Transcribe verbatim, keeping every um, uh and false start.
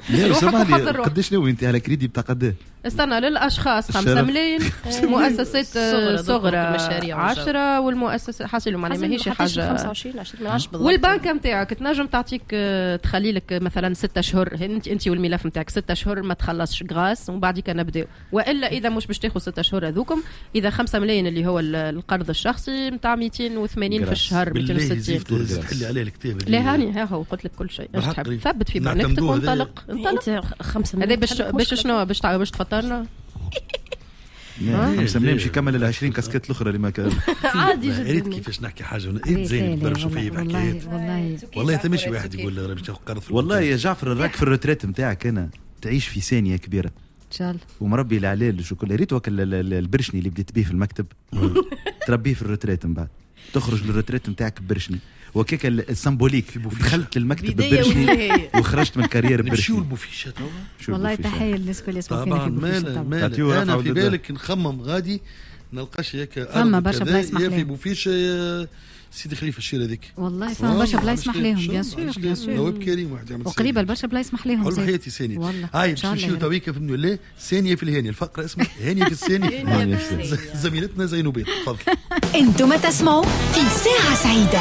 قداش ناوي انت على كريدي بتاع قد؟ استنى للاشخاص خمسة ملايين، مؤسسات صغرى عشرة، والمؤسسات حاصلوا معناها ماهيش حاجه خمسة وعشرين عشرين من عشرة بالضبط. والبنك نتاعك تنجم تعطيك تخلي لك مثلا ستة شهور، انت انت والملف نتاعك ستة شهور ما تخلصش غراس ومن بعد كان نبداو. والا اذا مش باش تاخذ ستة شهور هذوكم، اذا خمسة ملايين اللي هو القرض الشخصي نتاع مئتين وثمانين في الشهر مئتين وستين. تحلي عليه الكتاب لا هاني ها هو قلت لك كل شيء. ايش تحب ثبت في بنكتك وانطلق انطلق. خمسة هذا باش باش شنو باش باش تفطرنا خمسة ملايين مش يكمل ال عشرين كاسكيت الاخرى اللي ما كان عادي جدا. ريت كيفاش نحكي حاجه انا زين برشا فيا بحكايات والله والله تمشي واحد يقول راه باش تاخذ قرض. والله يا جعفر راك في الروتريت نتاعك انا تعيش في ثانيه كبيره ان شاء الله ومربي العلال شكون ريت وكل البرشني اللي بديت بيه في المكتب تربيه في الروتريت من بعد تخرج للروتريت نتاعك برشني وكيك السمبوليك دخلت للمكتب برشني وخرجت من كارير برشني. شو البوفيشات والله تحيه للناس اللي يسمعوا فينا في البوفيشات. انا في بالك نخمم غادي نلقاش هيك فما برشا بلايص محليهم في بوفيشه سيدي خليفه الشير هذيك والله فما برشا بلايص محليهم بيان سور بيان سور نواب كريم واحد يعمل وقريبه برشا بلايص محليهم والله حياتي ثانيه هاي باش نمشيو تويكا في ولا ثانيه في الهانيه الفقره اسمها هانيه في الثانيه زميلتنا زينوبيت تفضل. انتم تسمعوا في ساعه سعيده.